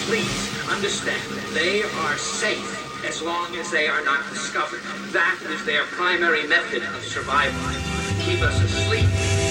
Please understand, they are safe as long as they are not discovered. That is their primary method of survival. Keep us asleep